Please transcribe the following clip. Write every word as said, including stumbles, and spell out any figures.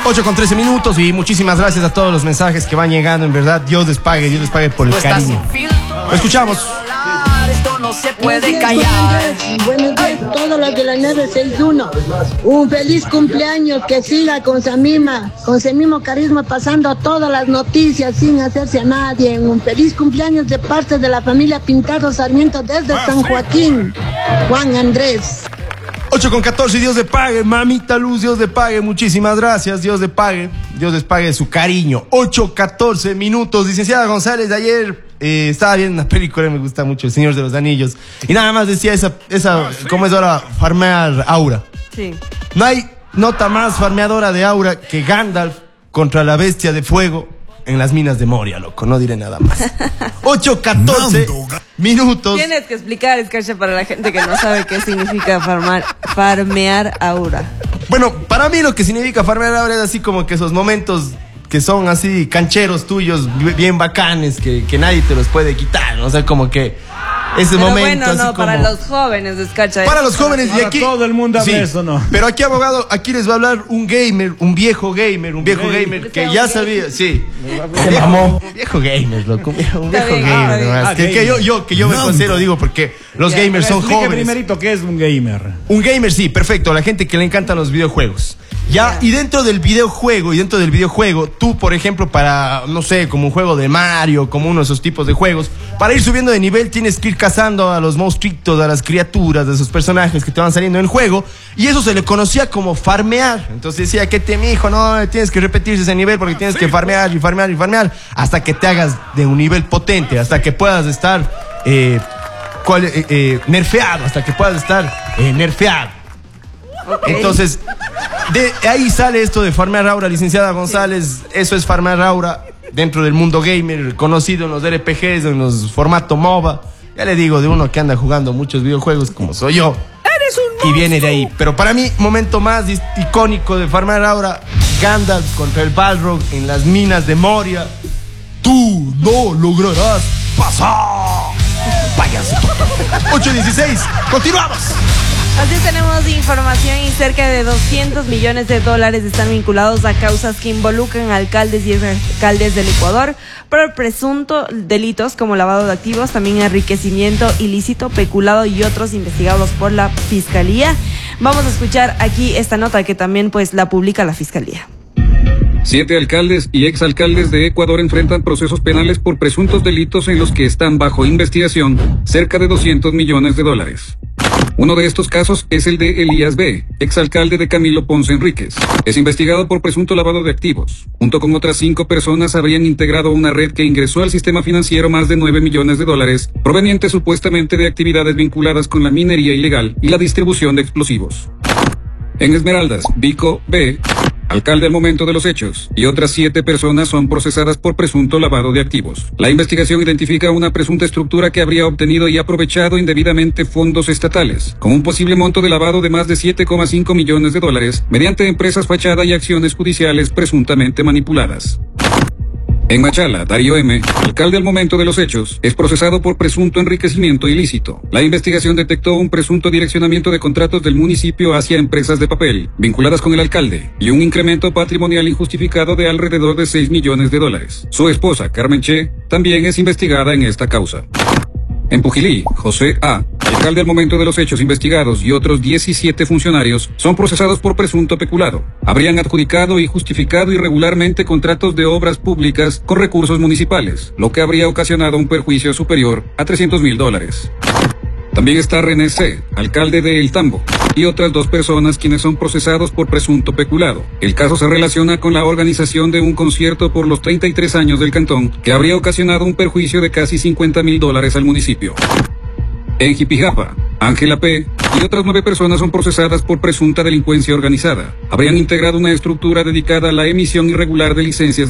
ocho con trece minutos y muchísimas gracias a todos los mensajes que van llegando, en verdad. Dios les pague, Dios les pague por el cariño. Lo escuchamos. Esto no se puede callar. Buenos días a todos los de la nueve seis uno. Un feliz cumpleaños, que siga con esa misma, con ese mismo carisma, pasando todas las noticias sin hacerse a nadie. Un feliz cumpleaños de parte de la familia Pintado Sarmiento desde San Joaquín. Juan Andrés. ocho con catorce, Dios le pague, mamita Luz, Dios le pague, muchísimas gracias, Dios le pague, Dios les pague su cariño. ocho catorce minutos, licenciada González, de ayer eh, estaba viendo una película, me gusta mucho, El Señor de los Anillos, y nada más decía esa, esa ¿cómo es ahora? Farmear aura. Sí. No hay nota más farmeadora de aura que Gandalf contra la bestia de fuego en las minas de Moria, loco, no diré nada más. ocho catorce minutos. Tienes que explicar, Escarcha, para la gente que no sabe qué significa farmar, farmear aura. Bueno, para mí lo que significa farmear aura es así como que esos momentos que son así cancheros tuyos, bien bacanes, que, que nadie te los puede quitar, ¿no? O sea, como que ese pero momento bueno, así no, como... para los jóvenes, Escarcha. Para los jóvenes, y aquí... todo el mundo habla sí, eso, ¿no? Pero aquí, abogado, aquí les va a hablar un gamer, un viejo gamer, un viejo Gamer. gamer que ya sabía, sí. Se mamó. Un viejo gamer, loco, un viejo, un viejo Está bien, gamer. está bien. nomás. Ah, que, que yo, yo, que yo me considero, digo, porque los Ya, gamers son Explique jóvenes. primerito qué es un gamer. Un gamer, sí, perfecto. La gente que le encantan los videojuegos. Ya, y dentro del videojuego, y dentro del videojuego, tú, por ejemplo, para, no sé, como un juego de Mario, como uno de esos tipos de juegos, para ir subiendo de nivel tienes que ir cazando a los monstruitos, a las criaturas, de esos personajes que te van saliendo en el juego, y eso se le conocía como farmear. Entonces decía, ¿qué te, mijo? No, tienes que repetirse ese nivel porque tienes que farmear y farmear y farmear hasta que te hagas de un nivel potente, hasta que puedas estar eh, cual, eh, eh, nerfeado, hasta que puedas estar eh, nerfeado. Okay. Entonces, de ahí sale esto de farmear aura, licenciada González. Eso es farmear aura dentro del mundo gamer, conocido en los R P Gs, en los formato MOBA. Ya le digo, de uno que anda jugando muchos videojuegos como soy yo. ¡Eres un monstruo! Y viene de ahí. Pero para mí, momento más icónico de farmear aura, Gandalf contra el Balrog en las minas de Moria. Tú no lograrás pasar. Váyanse. ocho dieciséis, continuamos. Así tenemos información y cerca de doscientos millones de dólares están vinculados a causas que involucran a alcaldes y alcaldes del Ecuador por presunto delitos como lavado de activos, también enriquecimiento ilícito, peculado y otros investigados por la Fiscalía. Vamos a escuchar aquí esta nota que también pues la publica la Fiscalía. Siete alcaldes y exalcaldes de Ecuador enfrentan procesos penales por presuntos delitos en los que están bajo investigación cerca de doscientos millones de dólares. Uno de estos casos es el de Elías B., exalcalde de Camilo Ponce Enríquez. Es investigado por presunto lavado de activos. Junto con otras cinco personas habrían integrado una red que ingresó al sistema financiero más de nueve millones de dólares, provenientes supuestamente de actividades vinculadas con la minería ilegal y la distribución de explosivos. En Esmeraldas, Vico B., alcalde al momento de los hechos, y otras siete personas son procesadas por presunto lavado de activos. La investigación identifica una presunta estructura que habría obtenido y aprovechado indebidamente fondos estatales, con un posible monto de lavado de más de siete coma cinco millones de dólares, mediante empresas fachada y acciones judiciales presuntamente manipuladas. En Machala, Darío M., alcalde al momento de los hechos, es procesado por presunto enriquecimiento ilícito. La investigación detectó un presunto direccionamiento de contratos del municipio hacia empresas de papel, vinculadas con el alcalde, y un incremento patrimonial injustificado de alrededor de seis millones de dólares. Su esposa, Carmen Che, también es investigada en esta causa. En Pujilí, José A., alcalde al momento de los hechos investigados, y otros diecisiete funcionarios son procesados por presunto peculado. Habrían adjudicado y justificado irregularmente contratos de obras públicas con recursos municipales, lo que habría ocasionado un perjuicio superior a trescientos mil dólares. También está René C., alcalde de El Tambo, y otras dos personas quienes son procesados por presunto peculado. El caso se relaciona con la organización de un concierto por los treinta y tres años del cantón, que habría ocasionado un perjuicio de casi cincuenta mil dólares al municipio. En Jipijapa, Ángela P. y otras nueve personas son procesadas por presunta delincuencia organizada. Habrían integrado una estructura dedicada a la emisión irregular de licencias de